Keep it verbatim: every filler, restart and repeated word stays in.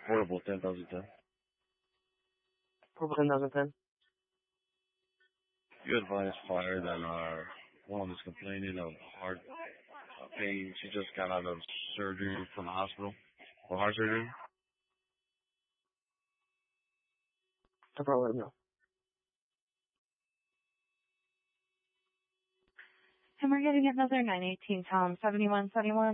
Portable ten thousand ten. Purple ten thousand ten. You advised fire that our woman is complaining of heart uh, pain. She just got out of surgery from the hospital for heart surgery. No problem, no. And we're getting another nine eighteen Tom seventy-one seventy-one.